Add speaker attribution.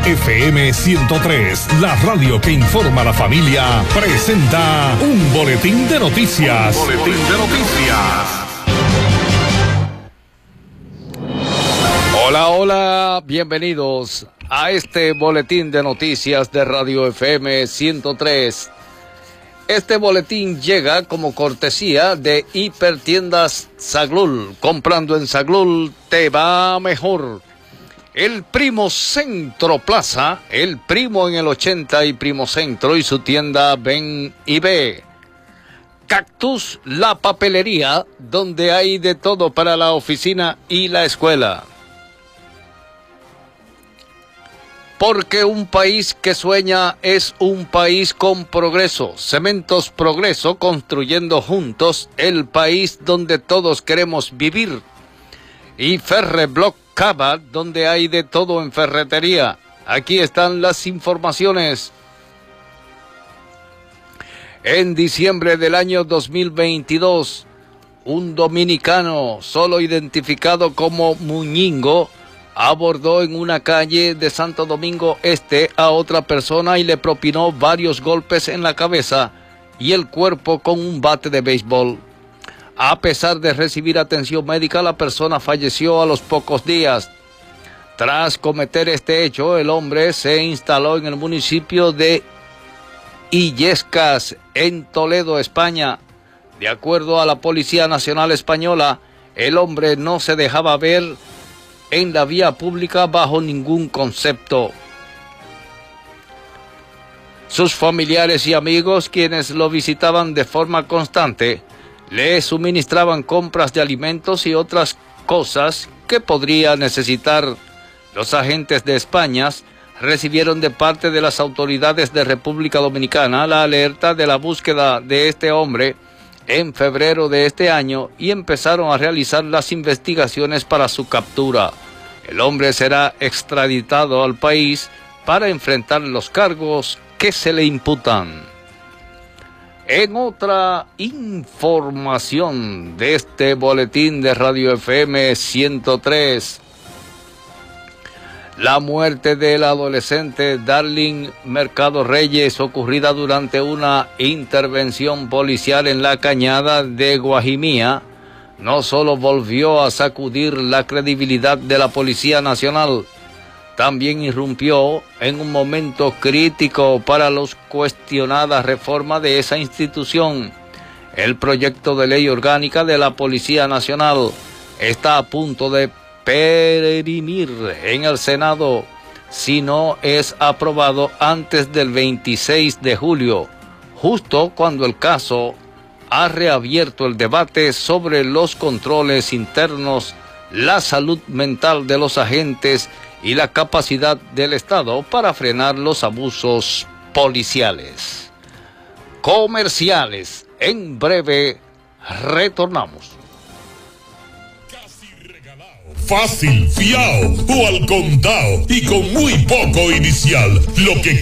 Speaker 1: FM 103, la radio que informa a la familia, presenta un boletín de noticias.
Speaker 2: Hola, bienvenidos a este boletín de noticias de Radio FM 103. Este boletín llega como cortesía de Hipertiendas Zaglul. Comprando en Zaglul te va mejor. El Primo Centro Plaza, el Primo en el 80 y Primo Centro y su tienda Ven y Ve. Cactus La Papelería, donde hay de todo para la oficina y la escuela. Porque un país que sueña es un país con progreso. Cementos Progreso, construyendo juntos el país donde todos queremos vivir. Y Ferreblock Cava, donde hay de todo en ferretería. Aquí están las informaciones. En diciembre del año 2022, un dominicano solo identificado como Muñingo abordó en una calle de Santo Domingo Este a otra persona y le propinó varios golpes en la cabeza y el cuerpo con un bate de béisbol. A pesar de recibir atención médica, la persona falleció a los pocos días. Tras cometer este hecho, el hombre se instaló en el municipio de Illescas, en Toledo, España. De acuerdo a la Policía Nacional Española, el hombre no se dejaba ver en la vía pública bajo ningún concepto. Sus familiares y amigos, quienes lo visitaban de forma constante, le suministraban compras de alimentos y otras cosas que podría necesitar. Los agentes de España recibieron de parte de las autoridades de República Dominicana la alerta de la búsqueda de este hombre en febrero de este año y empezaron a realizar las investigaciones para su captura. El hombre será extraditado al país para enfrentar los cargos que se le imputan. En otra información de este boletín de Radio FM 103, la muerte del adolescente Darling Mercado Reyes, ocurrida durante una intervención policial en la Cañada de Guajimía, no solo volvió a sacudir la credibilidad de la Policía Nacional, también irrumpió en un momento crítico para la cuestionada reforma de esa institución. El proyecto de ley orgánica de la Policía Nacional está a punto de peregrinar en el Senado si no es aprobado antes del 26 de julio, justo cuando el caso ha reabierto el debate sobre los controles internos, la salud mental de los agentes y la capacidad del Estado para frenar los abusos policiales. Comerciales, en breve retornamos.
Speaker 3: Fácil, fiao o al contado y con muy poco inicial. Lo que